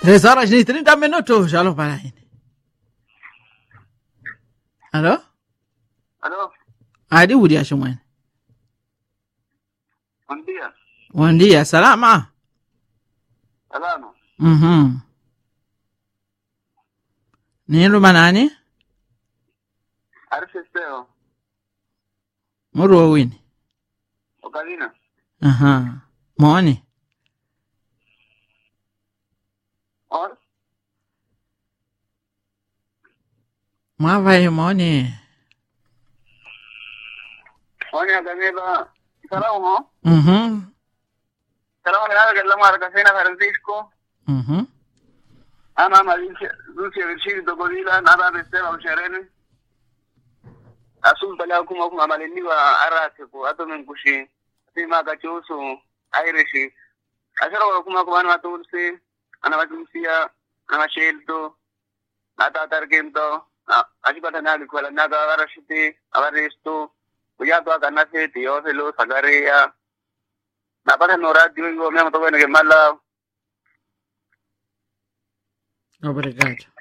3 horas e 30 minutos, alô Paraíne. Alô? Alô? Adi Udia Shumwen. Bom dia. Bom dia, salama. Salama. Nilo manani? Arifesteo. Muru wini. Okalina. Moni. On? Mwavai moni. On ya ganeba. Salamu. Salamu na galla mara kasena Francisco. Ama Lucia Virgil Dogolila nada bestela usharene. Asul bala kuma maleniwa arate ko atomen kushi. Sima gachoso Irish. Ashara kuma na tulsi anawatusia ana shelto ata targento ajibata na kwala na garashite avaresto kuya to kana se tio selo sagareya na para no radio yo me to que mala. Obrigado.